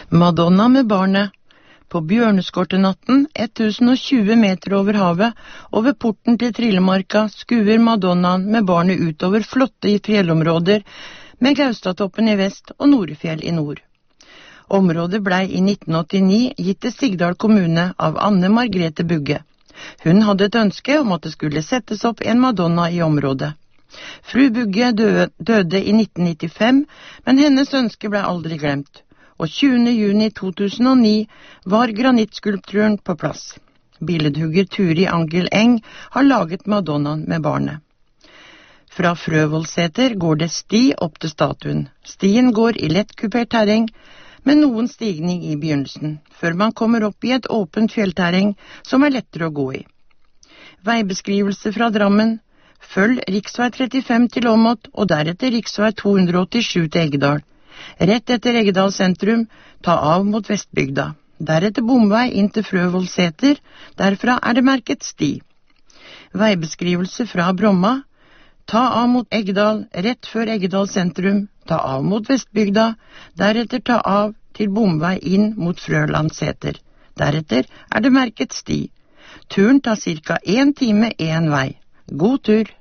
Madonna med barnet. På Bjørneskortenatten, 1020 meter over havet, og ved porten til Trillemarka skuer Madonnaen med barnet utover flotte fjellområder, med Gaustatoppen i vest og Norefjell i nord. Området blei i 1989 gitt til Sigdal kommune av Anne Margrethe Bugge. Hun hadde et ønske om at det skulle settes opp en Madonna i området. Fru Bugge døde i 1995, men hennes ønske ble aldri glemt. Og 20. juni 2009 var granittskulpturen på plass. Billedhugger Turi Angel Eng har laget Madonnaen med barnet. Fra Frøvollseter går det sti opp til statuen. Stien går i lett kupert terreng, med noen stigning i begynnelsen, før man kommer opp i et åpent fjellterreng som er lettere å gå i. Veibeskrivelse fra Drammen. Følg riksvei 35 til Åmot, og deretter riksvei 287 til Eggedal. Rett etter Eggedal sentrum, ta av mot Vestbygda. Deretter bomvei inn til Frøvollseter, derfra er det merket sti. Veibeskrivelse fra Bromma. Ta av mot Eggedal, rett før Eggedal sentrum, ta av mot Vestbygda, deretter ta av til bomvei inn mot Frølandseter. Deretter er det merket sti. Turen tar ca. 1 time 1 vei. God tur!